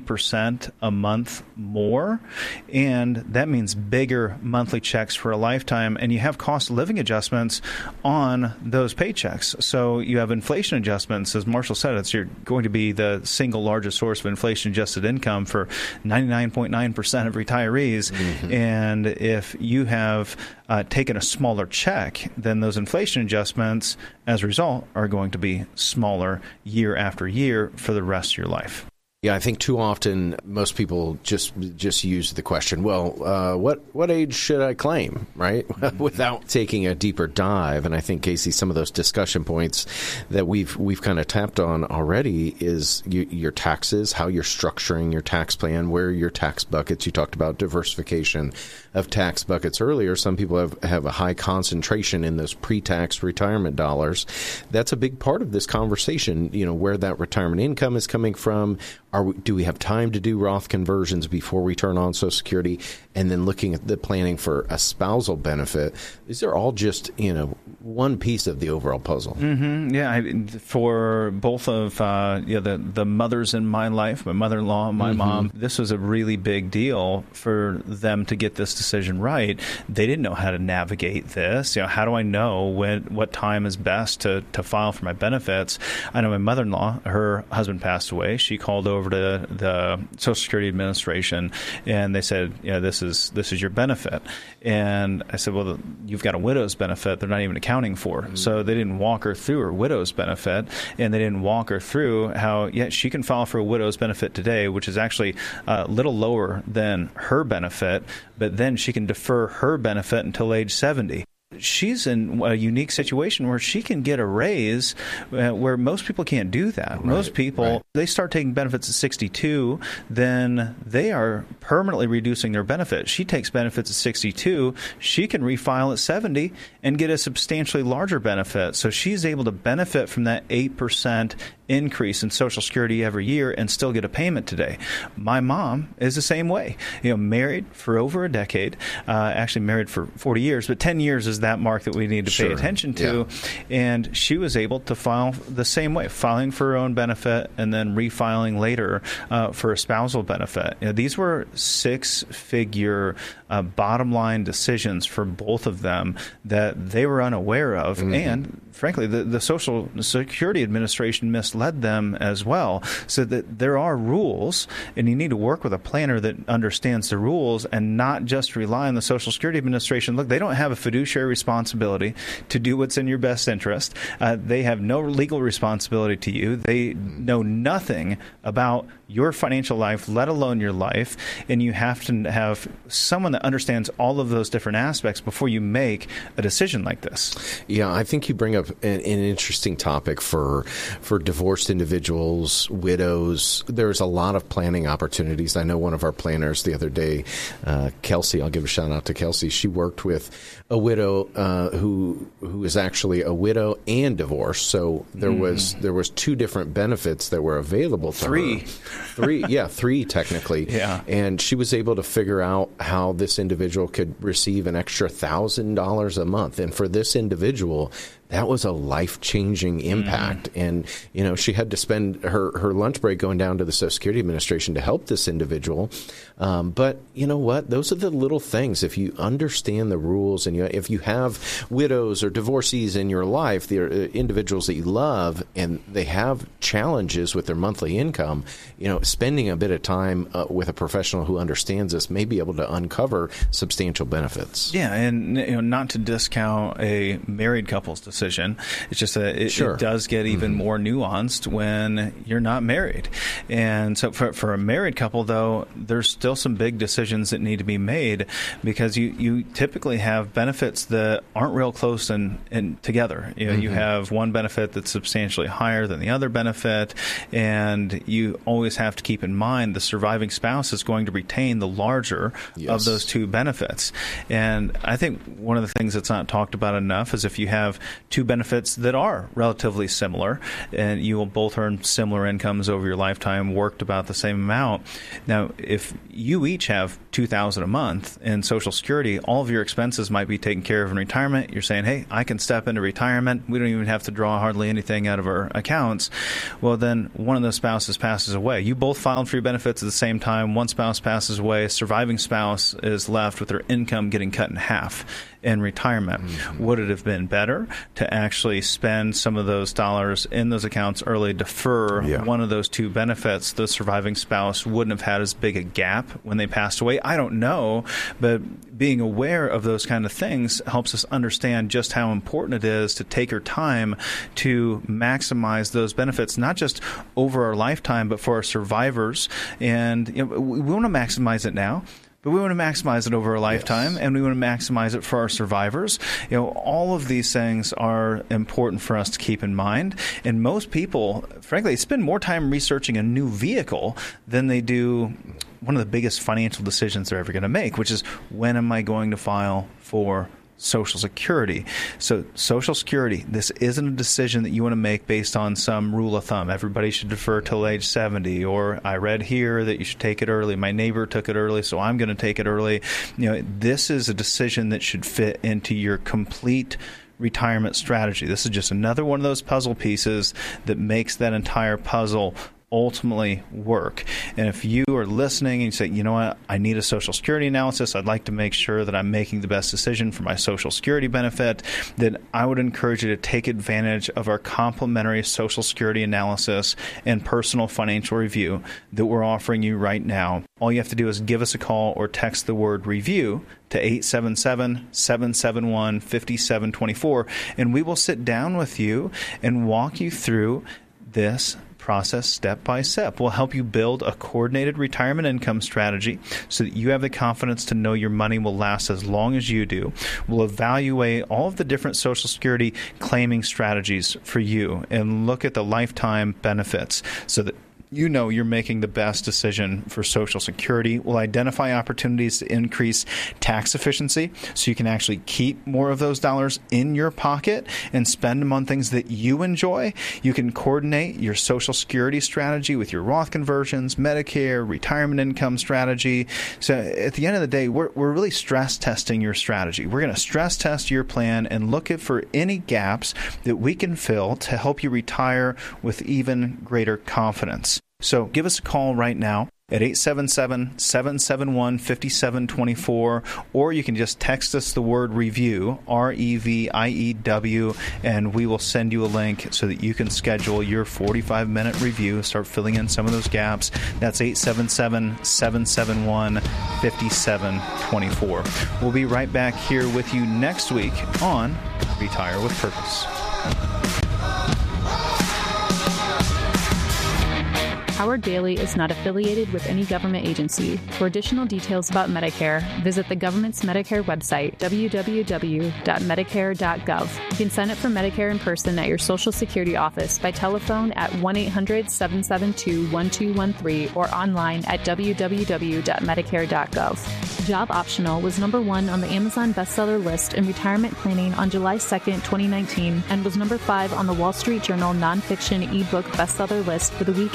80% a month more. And that means bigger monthly checks for a lifetime. And you have cost of living adjustments on those paychecks. So you have inflation adjustments. As Marshall said, you're going to be the single largest source of inflation-adjusted income for 99.9% of retirees. Mm-hmm. And if you have taken a smaller check, then those inflation adjustments, as a result, are going to be smaller year after year for the rest of your life. Yeah, I think too often most people just use the question, well, what age should I claim, right? Without taking a deeper dive. And I think, Casey, some of those discussion points that we've kind of tapped on already is your taxes, how you're structuring your tax plan, where are your tax buckets. You talked about diversification of tax buckets earlier. Some people have a high concentration in those pre-tax retirement dollars. That's a big part of this conversation, where that retirement income is coming from. Do we have time to do Roth conversions before we turn on Social Security? And then looking at the planning for a spousal benefit. These are all just, one piece of the overall puzzle. Mm-hmm. Yeah, for both of the mothers in my life, my mother-in-law, my mom, this was a really big deal for them to get this decision right. They didn't know how to navigate this. How do I know what time is best to file for my benefits? I know my mother-in-law, her husband passed away. She called over to the Social Security Administration, and they said, this is your benefit. And I said, well, you've got a widow's benefit they're not even accounting for. Mm-hmm. So they didn't walk her through her widow's benefit, and they didn't walk her through how, she can file for a widow's benefit today, which is actually a little lower than her benefit, but then she can defer her benefit until age 70. She's in a unique situation where she can get a raise where most people can't do that. Right, most people, they start taking benefits at 62, then they are permanently reducing their benefit. She takes benefits at 62. She can refile at 70 and get a substantially larger benefit. So she's able to benefit from that 8% increase in Social Security every year and still get a payment today. My mom is the same way. Married for over a decade, actually married for 40 years, but 10 years is that mark that we need to pay attention to. Yeah. And she was able to file the same way, filing for her own benefit and then refiling later for a spousal benefit. These were six-figure bottom line decisions for both of them that they were unaware of. Mm-hmm. And frankly, the Social Security Administration misled them as well. So that there are rules, and you need to work with a planner that understands the rules and not just rely on the Social Security Administration. Look, they don't have a fiduciary responsibility to do what's in your best interest. They have no legal responsibility to you. They know nothing about your financial life, let alone your life, and you have to have someone that understands all of those different aspects before you make a decision like this. Yeah, I think you bring up an interesting topic for divorced individuals, widows. There's a lot of planning opportunities. I know one of our planners the other day, Kelsey, I'll give a shout out to Kelsey. She worked with a widow who is actually a widow and divorced. So there was two different benefits that were available to her. Three technically. Yeah. And she was able to figure out how this individual could receive an extra $1,000 a month. And for this individual, that was a life-changing impact. And, she had to spend her lunch break going down to the Social Security Administration to help this individual. But you know what? Those are the little things. If you understand the rules, and if you have widows or divorcees in your life, they're individuals that you love, and they have challenges with their monthly income, spending a bit of time with a professional who understands this may be able to uncover substantial benefits. Yeah, and not to discount a married couple's decision. It's just it does get even more nuanced when you're not married. And so for a married couple, though, there's still some big decisions that need to be made, because you typically have benefits that aren't real close and together. You have one benefit that's substantially higher than the other benefit, and you always have to keep in mind the surviving spouse is going to retain the larger of those two benefits. And I think one of the things that's not talked about enough is if you have two benefits that are relatively similar, and you will both earn similar incomes over your lifetime, worked about the same amount. Now, if you each have $2,000 a month in Social Security, all of your expenses might be taken care of in retirement. You're saying, hey, I can step into retirement. We don't even have to draw hardly anything out of our accounts. Well, then one of the spouses passes away. You both filed for your benefits at the same time. One spouse passes away. Surviving spouse is left with their income getting cut in half in retirement. Would it have been better to actually spend some of those dollars in those accounts early, defer one of those two benefits? The surviving spouse wouldn't have had as big a gap when they passed away. I don't know, but being aware of those kind of things helps us understand just how important it is to take our time to maximize those benefits, not just over our lifetime, but for our survivors. And we want to maximize it now, but we want to maximize it over a lifetime, and we want to maximize it for our survivors. All of these things are important for us to keep in mind. And most people, frankly, spend more time researching a new vehicle than they do one of the biggest financial decisions they're ever going to make, which is, when am I going to file for Social Security? So Social Security, this isn't a decision that you want to make based on some rule of thumb. Everybody should defer till age 70, or I read here that you should take it early. My neighbor took it early, so I'm going to take it early. This is a decision that should fit into your complete retirement strategy. This is just another one of those puzzle pieces that makes that entire puzzle ultimately work. And if you are listening and you say, you know what, I need a Social Security analysis, I'd like to make sure that I'm making the best decision for my Social Security benefit, then I would encourage you to take advantage of our complimentary Social Security analysis and personal financial review that we're offering you right now. All you have to do is give us a call or text the word review to 877-771-5724, and we will sit down with you and walk you through this process step by step. We'll help you build a coordinated retirement income strategy so that you have the confidence to know your money will last as long as you do. We'll evaluate all of the different Social Security claiming strategies for you and look at the lifetime benefits so that you know you're making the best decision for Social Security. We'll identify opportunities to increase tax efficiency so you can actually keep more of those dollars in your pocket and spend them on things that you enjoy. You can coordinate your Social Security strategy with your Roth conversions, Medicare, retirement income strategy. So at the end of the day, we're really stress testing your strategy. We're going to stress test your plan and look for any gaps that we can fill to help you retire with even greater confidence. So give us a call right now at 877-771-5724, or you can just text us the word review, REVIEW, and we will send you a link so that you can schedule your 45-minute review, start filling in some of those gaps. That's 877-771-5724. We'll be right back here with you next week on Retire with Purpose. Howard Bailey is not affiliated with any government agency. For additional details about Medicare, visit the government's Medicare website, www.medicare.gov. You can sign up for Medicare in person at your Social Security office by telephone at 1-800-772-1213 or online at www.medicare.gov. Job Optional was #1 on the Amazon bestseller list in retirement planning on July 2nd, 2019, and was #5 on the Wall Street Journal nonfiction ebook bestseller list for the week ending August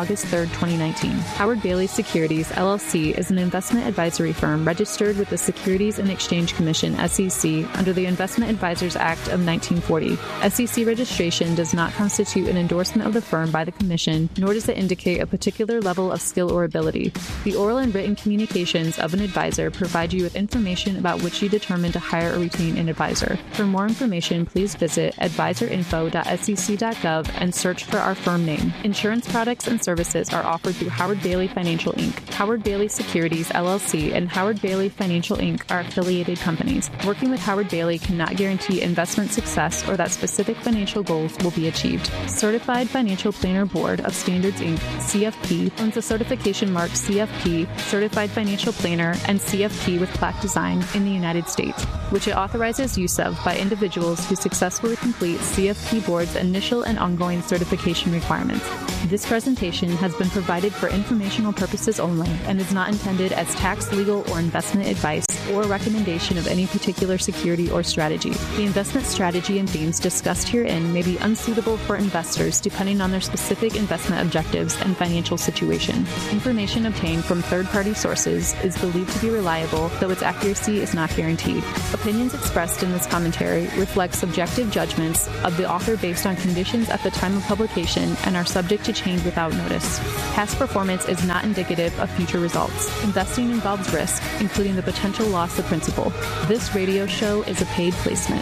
August 3, 2019. Howard Bailey Securities, LLC is an investment advisory firm registered with the Securities and Exchange Commission, SEC, under the Investment Advisors Act of 1940. SEC registration does not constitute an endorsement of the firm by the Commission, nor does it indicate a particular level of skill or ability. The oral and written communications of an advisor provide you with information about which you determine to hire or retain an advisor. For more information, please visit advisorinfo.sec.gov and search for our firm name. Insurance products and services are offered through Howard Bailey Financial Inc. Howard Bailey Securities, LLC, and Howard Bailey Financial Inc. are affiliated companies. Working with Howard Bailey cannot guarantee investment success or that specific financial goals will be achieved. Certified Financial Planner Board of Standards, Inc., CFP, owns the certification mark CFP, Certified Financial Planner, and CFP with plaque design in the United States, which it authorizes use of by individuals who successfully complete CFP Board's initial and ongoing certification requirements. This presentation has been provided for informational purposes only and is not intended as tax, legal, or investment advice or recommendation of any particular security or strategy. The investment strategy and themes discussed herein may be unsuitable for investors depending on their specific investment objectives and financial situation. Information obtained from third-party sources is believed to be reliable, though its accuracy is not guaranteed. Opinions expressed in this commentary reflect subjective judgments of the author based on conditions at the time of publication and are subject to change without notice. Past performance is not indicative of future results. Investing involves risk, including the potential loss of principal. This radio show is a paid placement.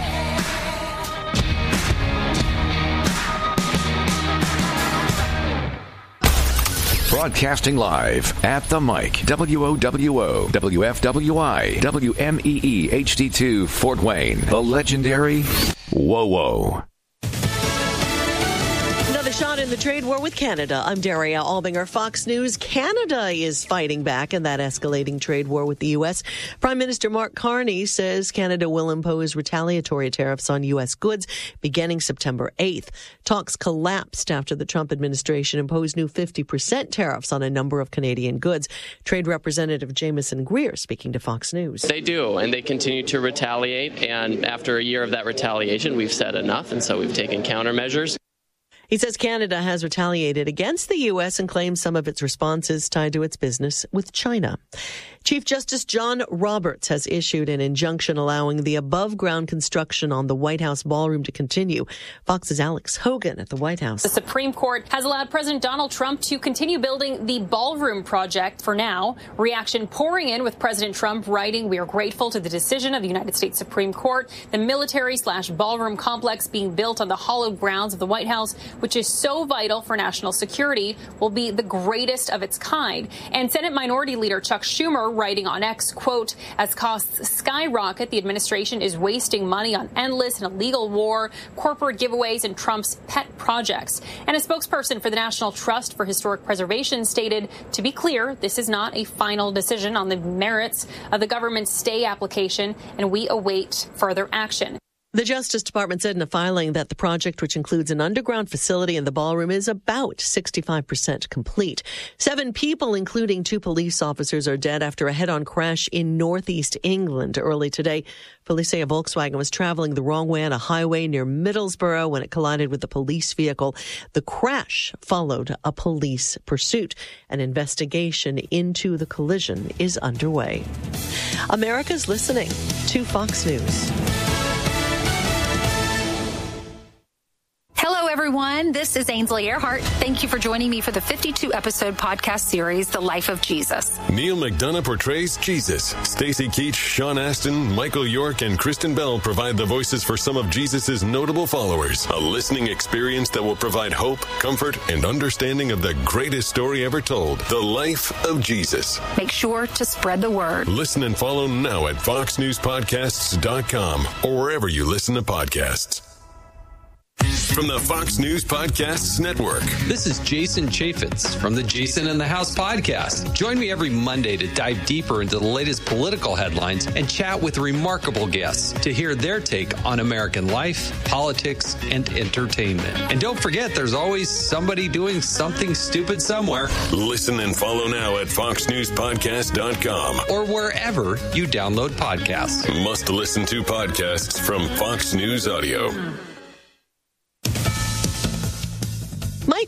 Broadcasting live at the mic, WOWO, WFWI, WMEE HD2 Fort Wayne, the legendary WOWO. Another shot in the trade war with Canada. I'm Daria Albinger, Fox News. Canada is fighting back in that escalating trade war with the U.S. Prime Minister Mark Carney says Canada will impose retaliatory tariffs on U.S. goods beginning September 8th. Talks collapsed after the Trump administration imposed new 50% tariffs on a number of Canadian goods. Trade Representative Jameson Greer speaking to Fox News. They do, and they continue to retaliate. And after a year of that retaliation, we've said enough, and so we've taken countermeasures. He says Canada has retaliated against the U.S. and claims some of its responses tied to its business with China. Chief Justice John Roberts has issued an injunction allowing the above-ground construction on the White House ballroom to continue. Fox's Alex Hogan at the White House. The Supreme Court has allowed President Donald Trump to continue building the ballroom project for now. Reaction pouring in with President Trump writing, "We are grateful to the decision of the United States Supreme Court. The military/ballroom complex being built on the hallowed grounds of the White House, which is so vital for national security, will be the greatest of its kind." And Senate Minority Leader Chuck Schumer writing on X, quote, "As costs skyrocket, the administration is wasting money on endless and illegal war, corporate giveaways, and Trump's pet projects." And a spokesperson for the National Trust for Historic Preservation stated, "To be clear, this is not a final decision on the merits of the government's stay application, and we await further action." The Justice Department said in a filing that the project, which includes an underground facility and the ballroom, is about 65% complete. 7 people, including 2 police officers, are dead after a head-on crash in northeast England early today. Police say a Volkswagen was traveling the wrong way on a highway near Middlesbrough when it collided with a police vehicle. The crash followed a police pursuit. An investigation into the collision is underway. America's listening to Fox News. Hello, everyone. This is Ainsley Earhart. Thank you for joining me for the 52-episode podcast series, The Life of Jesus. Neil McDonough portrays Jesus. Stacey Keach, Sean Astin, Michael York, and Kristen Bell provide the voices for some of Jesus' notable followers. A listening experience that will provide hope, comfort, and understanding of the greatest story ever told, The Life of Jesus. Make sure to spread the word. Listen and follow now at foxnewspodcasts.com or wherever you listen to podcasts. From the Fox News Podcasts Network. This is Jason Chaffetz from the Jason in the House podcast. Join me every Monday to dive deeper into the latest political headlines and chat with remarkable guests to hear their take on American life, politics, and entertainment. And don't forget, there's always somebody doing something stupid somewhere. Listen and follow now at foxnewspodcast.com or wherever you download podcasts. Must listen to podcasts from Fox News Audio. Mike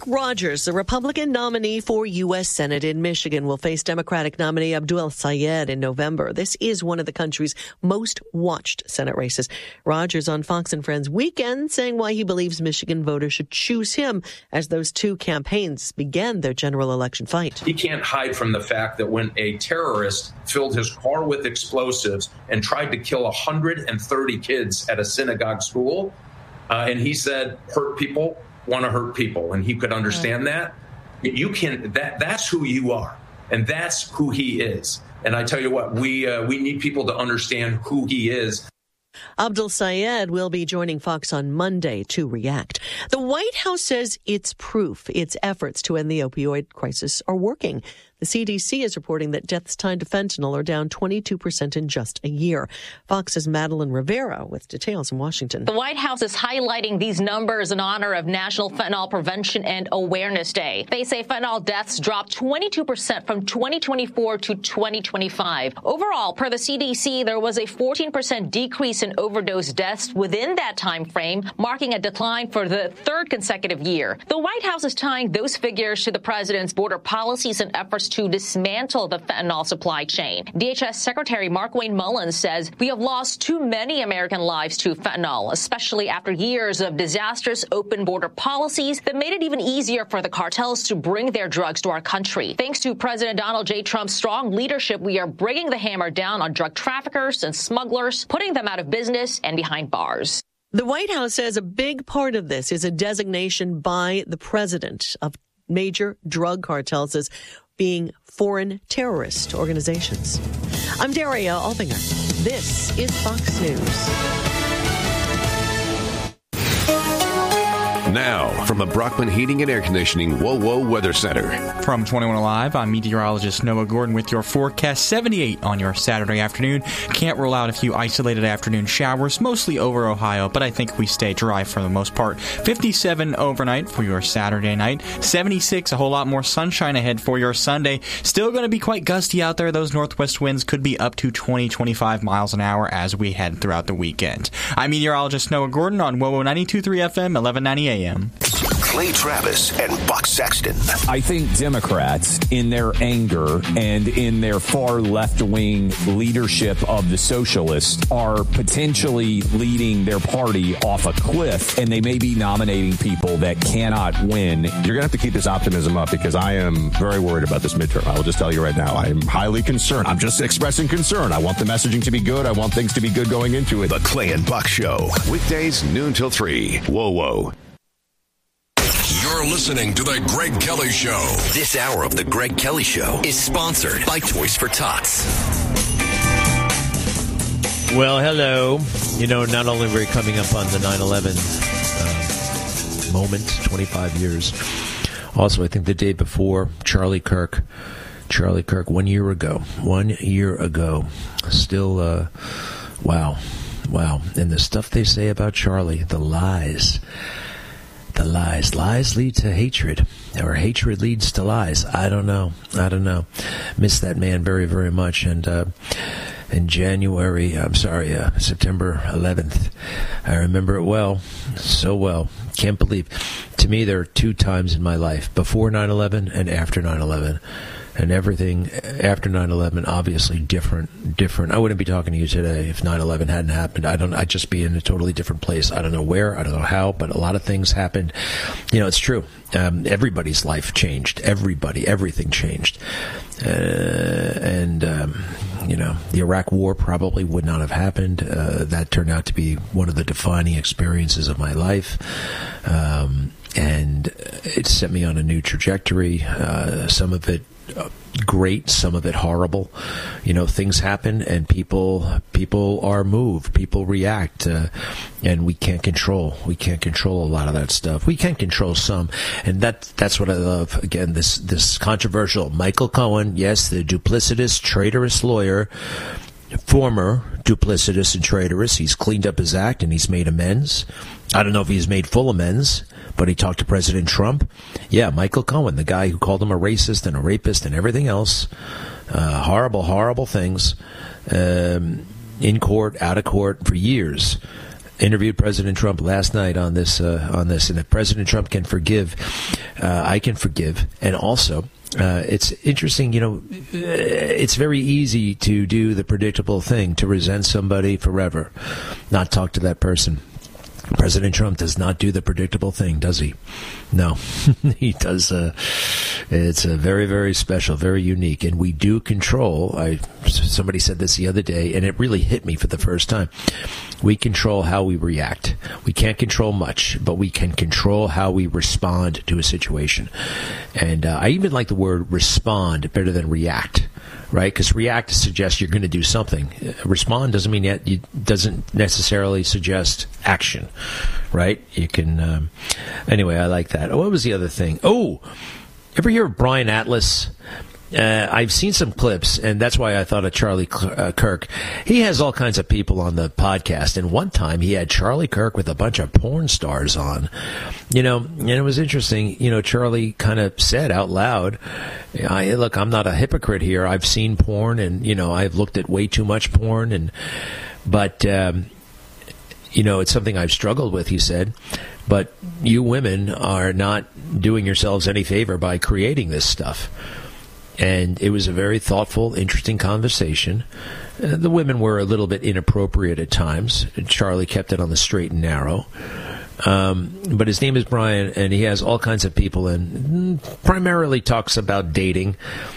Rogers, the Republican nominee for U.S. Senate in Michigan, will face Democratic nominee Abdul Sayed in November. This is one of the country's most watched Senate races. Rogers on Fox and Friends Weekend saying why he believes Michigan voters should choose him as those two campaigns began their general election fight. He can't hide from the fact that when a terrorist filled his car with explosives and tried to kill 130 kids at a synagogue school, and he said, hurt people want to hurt people, and he could understand that. You can that's who you are, and that's who he is. And I tell you what, we need people to understand who he is. Abdul Sayed will be joining Fox on Monday to react. The White House says it's proof its efforts to end the opioid crisis are working. The CDC is reporting that deaths tied to fentanyl are down 22% in just a year. Fox's Madeline Rivera with details in Washington. The White House is highlighting these numbers in honor of National Fentanyl Prevention and Awareness Day. They say fentanyl deaths dropped 22% from 2024 to 2025. Overall, per the CDC, there was a 14% decrease in overdose deaths within that time frame, marking a decline for the third consecutive year. The White House is tying those figures to the president's border policies and efforts to dismantle the fentanyl supply chain. DHS Secretary Markwayne Mullins says we have lost too many American lives to fentanyl, especially after years of disastrous open border policies that made it even easier for the cartels to bring their drugs to our country. Thanks to President Donald J. Trump's strong leadership, we are bringing the hammer down on drug traffickers and smugglers, putting them out of business and behind bars. The White House says a big part of this is a designation by the president of major drug cartels as being foreign terrorist organizations. I'm Daria Albinger. This is Fox News. Now, from the Brockman Heating and Air Conditioning WOWO Weather Center. From 21 Alive, I'm meteorologist Noah Gordon with your forecast. 78 on your Saturday afternoon. Can't rule out a few isolated afternoon showers, mostly over Ohio, but I think we stay dry for the most part. 57 overnight for your Saturday night. 76, a whole lot more sunshine ahead for your Sunday. Still going to be quite gusty out there. Those northwest winds could be up to 20-25 miles an hour as we head throughout the weekend. I'm meteorologist Noah Gordon on WOWO 92.3 FM, 1190 AM. Clay Travis and Buck Sexton. I think Democrats, in their anger and in their far left-wing leadership of the socialists, are potentially leading their party off a cliff, and they may be nominating people that cannot win. You're going to have to keep this optimism up because I am very worried about this midterm. I will just tell you right now, I am highly concerned. I'm just expressing concern. I want the messaging to be good. I want things to be good going into it. The Clay and Buck Show. Weekdays, noon till 3. WOWO. You're listening to The Greg Kelly Show. This hour of The Greg Kelly Show is sponsored by Toys for Tots. Well, hello. You know, not only are we coming up on the 9/11 moment, 25 years, also I think the day before, Charlie Kirk, 1 year ago. Still, wow. And the stuff they say about Charlie, the lies lead to hatred, or hatred leads to lies. I don't know. Miss that man very, very much. And in September 11th, I remember it well, so well. Can't believe. To me, there are two times in my life, before 9/11 and after 9/11. And everything after 9/11, obviously different. I wouldn't be talking to you today if 9/11 hadn't happened. I'd just be in a totally different place. I don't know where, I don't know how, but a lot of things happened. You know, it's true. Everybody's life changed. Everything changed. You know, the Iraq War probably would not have happened. That turned out to be one of the defining experiences of my life. And it set me on a new trajectory. Some of it great, some of it horrible. You know, things happen and people are moved, people react, and we can't control a lot of that stuff. We can control some, and that's what I love. Again, this controversial Michael Cohen, yes, the duplicitous, traitorous lawyer, former duplicitous and traitorous. He's cleaned up his act and he's made amends. I don't know if he's made full amends, but he talked to President Trump. Yeah, Michael Cohen, the guy who called him a racist and a rapist and everything else. Horrible things. In court, out of court for years. interviewed President Trump last night on this, and if President Trump can forgive, I can forgive. And also, it's interesting, it's very easy to do the predictable thing, to resent somebody forever, not talk to that person. President Trump does not do the predictable thing, does he? No, he does. It's very, very special, very unique, and we do control. Somebody said this the other day, and it really hit me for the first time. We control how we react. We can't control much, but we can control how we respond to a situation. And I even like the word respond better than react. Right, because react suggests you're going to do something. Respond doesn't mean yet. It doesn't necessarily suggest action. Right? You can. Anyway, I like that. What was the other thing? Oh, ever hear of Brian Atlas? I've seen some clips, and that's why I thought of Charlie Kirk. He has all kinds of people on the podcast, and one time he had Charlie Kirk with a bunch of porn stars on. And it was interesting. Charlie kind of said out loud, look, I'm not a hypocrite here. I've seen porn, and, I've looked at way too much porn, but it's something I've struggled with, he said. But you women are not doing yourselves any favor by creating this stuff. And it was a very thoughtful, interesting conversation. The women were a little bit inappropriate at times. Charlie kept it on the straight and narrow. But his name is Brian, and he has all kinds of people, and primarily talks about dating.